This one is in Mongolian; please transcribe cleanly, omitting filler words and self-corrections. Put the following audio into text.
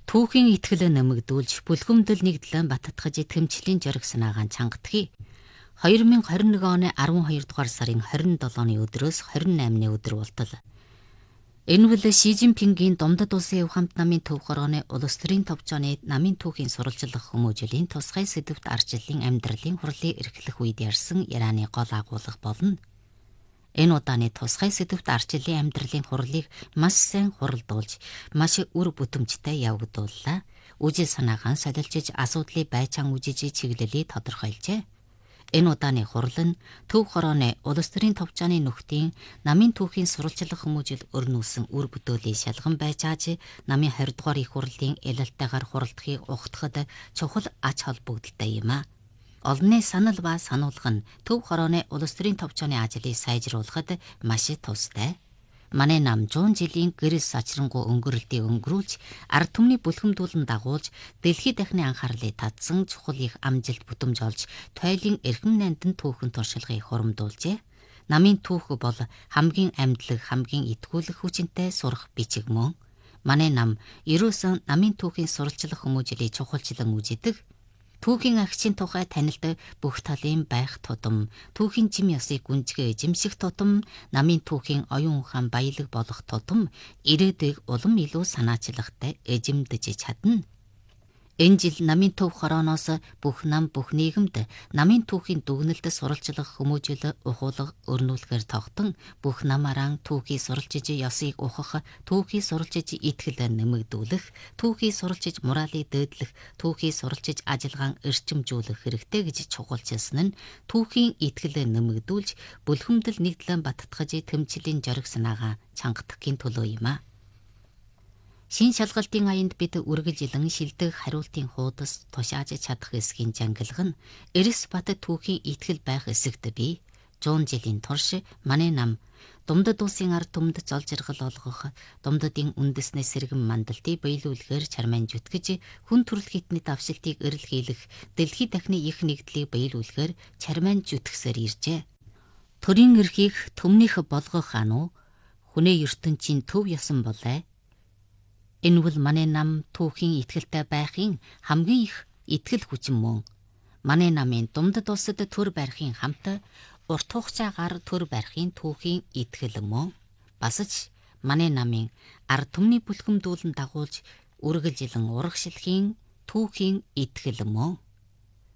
Түүхийн итгэлээ нэмэгдүүлж бүлгүмдэл нэгдлэн баттгаж тэмцлийн жориг санаагаан чангадхий. 2021 оны 12 дугаар сарын 27-ны өдрөөс 28-ны өдөр болтол. Энэ үл Ши Жинпингийн Домдод улсын хамт намын төв хорооны улс төрийн товчооны намын түүхийн сурвалжлах хүмүүжлийн тусгай сэдвт арчлалын амьдралын хурлын эрхлэх үед ярьсан ярианы гол агуулга болно. Энэ удааны тусгай сэдвт арчлалын амьдралын хурлыг маш сайн хуралдуулж, маш үр бүтэмжтэй явагдууллаа. Үжил санаагаан солилжиж асуудлыг байцаан үжиж чиглэлийг тодорхойлжээ. Энэ удааны хурал нь төв хорооны улс төрийн товчооны нөхдийн намын түүхийн сурвалжлах хүмүүжил өрнүүлсэн үр бүтээлийн шалган байцааж намын 20 дугаар их хурлын ялалтайгаар хуралдахыг ухтахад чухал ач холбогдолтой юм а. Олонний санал ба сануулга нь төв хорооны улс төрийн товчооны ажлыг сайжруулахад маш тустай. Манай нам 100 жилийн гэрэл сачрангуй өнгөрөлтийг өнгөрүүлж, ард түмний бүлхэмдүүлэн дагуулж, дэлхийд дахны анхаарлыг татсан чухал их амжилт бүтэмж олж, тойлын эрхэм найдан түүхэн туршлагыг хурамдуулжээ. Намын түүх бол хамгийн амьдлаг, хамгийн итгүүлэх хүчинтэй сурах бичиг мөн. Манай нам ерөөсөн намын түүхийн сурвалжлах хүмүүжлийг чухалчлан үздэг. Түүхийн агчийн тухай танилд бүх талын байх тутам, түүхийн жим ёсыг гүнзгий эзэмших тутам, намын түүхийн оюун ухаан баялаг болох тутам ирээдүйг улам илүү санаачлагтай эзэмдэж чадна. Энэ жил намын төв хорооноос бүх нам бүх нийгэмд намын түүхийн дүгнэлт сурвалжлах хүмүүжил ухуулга өрнүүлэхээр тогтон бүх намаараа түүхийг сурвалжиж ёсыг ухах, түүхийг сурвалжиж итгэл нэмэгдүүлэх, түүхийг сурвалжиж моралийг дээдлэх, түүхийг сурвалжиж ажиллагаан эрчимжүүлэх хэрэгтэй гэж чухалчилсан нь түүхийн итгэл нэмэгдүүлж бүлхэмдэл нэгдлэн баттгаж тэмцлийн жориг санаагаа чангадахын төлөө юм а. Шин шалгалтын аянд бид үргэлжилэн шилдэг хариултын хуудас тушааж чадах эсхийн жангилга нь Эрс бат түүхийн итгэл байх эсэгт бий. 100 жилийн турш манай нам Домдод улсын ард түмэнд зол жаргал олгох, Домдодын үндэснээс сэргэн мандалтыг биелүүлэхээр чармайн зүтгэж, хүн төрөл хитний давшилтыг эрэлхийлэх, дэлхийд дахны их нэгдлийг биелүүлэхээр чармайн зүтгэсээр иржээ. Төрийн эрхийг төмнийх болгох ануу хүнээ ертөнцийн төв ясан болоо. Энэ бол манай нам түүхийн итгэлтэй байхын хамгийн их итгэл хүчин мөн. Манай намын Домдод улсад төр барихын хамт урт хугацаагаар төр барихын түүхийн итгэл мөн. Бас ч манай намын ард түмний бүлхэмдүүлэн дагуулж үргэлжилэн урагшлахын түүхийн итгэл мөн.